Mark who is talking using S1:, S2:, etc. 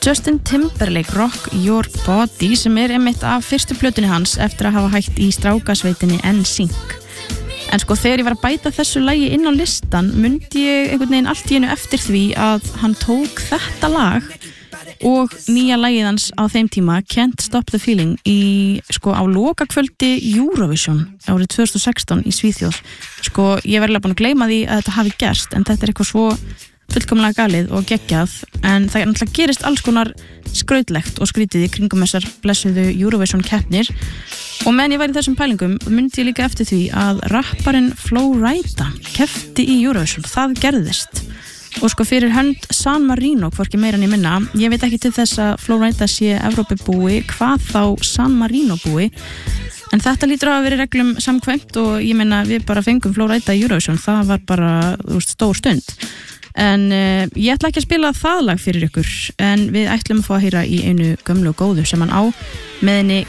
S1: Justin Timberlake, Rock Your Body, sem einmitt af fyrstu plötunni hans eftir að hafa hætt í strákasveitinni NSYNC. En sko þegar ég var að bæta þessu lagi inn á listan myndi ég einhvern veginn allt í einu eftir því að hann tók þetta lag og nýja lagið hans á þeim tíma, Can't Stop the Feeling, á lokakvöldi Eurovision árið 2016 í Svíþjóð. Sko ég var alveg búin að gleyma því að þetta hafi gerst, en þetta er eitthvað svo fullkomlega galið og geggjað, en það náttúrulega gerist alls konar skrautlegt og skrítið í kringum þessar blessuðu Eurovision keppnir. Og meðan ég var í þessum pælingum myndi ég líka eftir því að rapparinn Flo Rida keppti í Eurovision. Það gerðist. Og sko fyrir hönd San Marino, hvorki meira en ég minna, ég veit ekki til þess að Flo Rida sé Evrópubúi, hvað þá San Marino búi, en þetta lítur að vera reglum samkvæmt og ég meina við bara fengum Flo Rida í Eurovision, það var bara stór stund. En ég ætla ekki að spila það lag fyrir ykkur, en við ætlum að fá að heyra í einu gömlu og góðu sem hann á með henni